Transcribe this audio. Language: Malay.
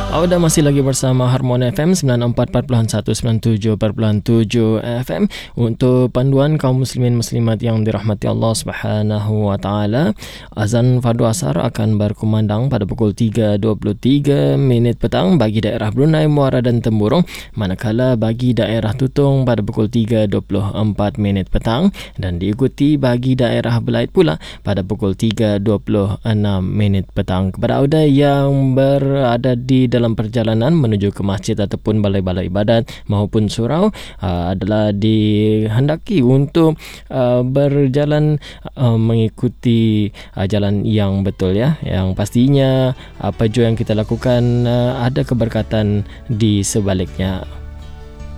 Auda masih lagi bersama Harmoni FM 94.1 97.7 FM untuk panduan kaum muslimin muslimat yang dirahmati Allah Subhanahu wa taala. Azan fardu asar akan berkumandang pada pukul 3.23 petang bagi daerah Brunei, Muara dan Temburong, manakala bagi daerah Tutong pada pukul 3.24 petang dan diikuti bagi daerah Belait pula pada pukul 3.26 petang. Kepada auda yang berada di dalam perjalanan menuju ke masjid ataupun balai-balai ibadat maupun surau adalah dihendaki untuk berjalan mengikuti jalan yang betul ya, yang pastinya apa jua yang kita lakukan ada keberkatan di sebaliknya.